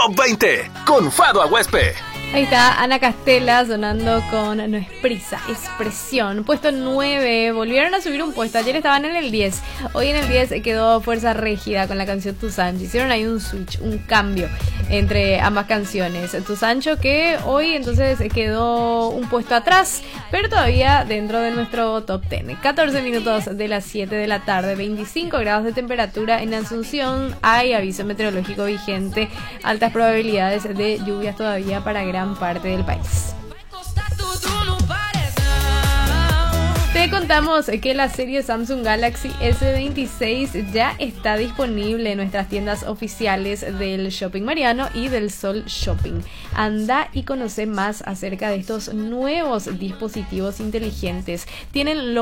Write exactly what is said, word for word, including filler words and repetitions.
Top veinte con Fado Aguespe. Ahí está Ana Castela sonando con No es prisa, es presión. Puesto nueve, volvieron a subir un puesto. Ayer estaban en el diez. Hoy en el diez quedó Fuerza Régida con la canción Tu Sancho. Hicieron ahí un switch, un cambio entre ambas canciones. Tu Sancho que hoy entonces quedó un puesto atrás, pero todavía dentro de nuestro top diez. catorce minutos de las siete de la tarde, veinticinco grados de temperatura en Asunción. Hay aviso meteorológico vigente, altas probabilidades de lluvias todavía para gran parte del país. Te contamos que la serie Samsung Galaxy S veintiséis ya está disponible en nuestras tiendas oficiales del Shopping Mariano y del Sol Shopping. Anda y conoce más acerca de estos nuevos dispositivos inteligentes. Tienen lo